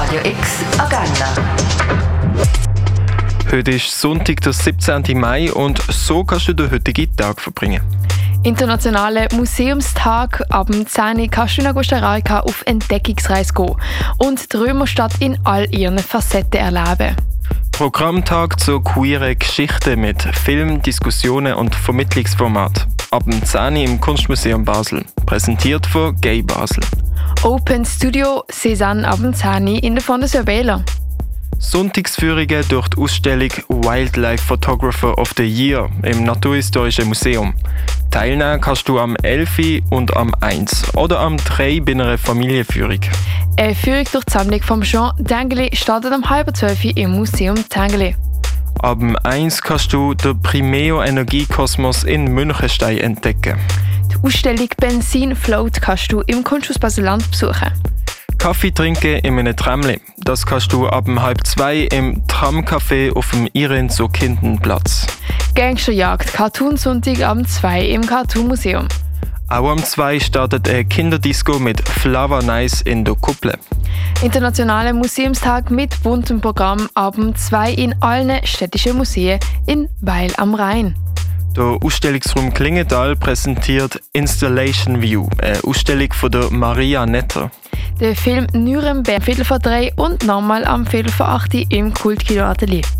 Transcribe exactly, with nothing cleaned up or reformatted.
Radio X Agenda. Heute ist Sonntag, der siebzehnten Mai, und so kannst du den heutigen Tag verbringen. Internationaler Museumstag. Ab dem zehn Uhr kannst du in Costa Rica auf Entdeckungsreise gehen und die Römerstadt in all ihren Facetten erleben. Programmtag zur queeren Geschichte mit Film, Diskussionen und Vermittlungsformat. Ab dem zehn Uhr im Kunstmuseum Basel. Präsentiert von Gay Basel. Open Studio Cézanne ab dem zehn Uhr in der Fondation Wähler. Sonntagsführungen durch die Ausstellung Wildlife Photographer of the Year im Naturhistorischen Museum. Teilnehmen kannst du am elf Uhr und am eins oder am drei bei einer Familienführung. Eine Führung durch die Sammlung von Jean Tinguely startet um halb zwölf Uhr im Museum Tinguely. Ab dem eins kannst du den Primeo Energiekosmos in Münchenstein entdecken. Die Ausstellung Benzin Float kannst du im Kunsthaus Basel-Land besuchen. Kaffee trinken in einem Tramli. Das kannst du ab dem halb zwei im Tramcafé auf dem Irenzo-Kindenplatz. Gangsterjagd Cartoon-Sonntag am zwei im Cartoon-Museum. Auch am zwei startet eine Kinderdisco mit Flava Nice in der Kuppel. Internationaler Museumstag mit buntem Programm ab dem zwei in allen städtischen Museen in Weil am Rhein. Der Ausstellungsraum Klingenthal präsentiert Installation View, eine Ausstellung von der Maria Netter. Der Film Nürnberg Viertel vor drei und nochmal am Viertel vor acht im Kultkino Atelier.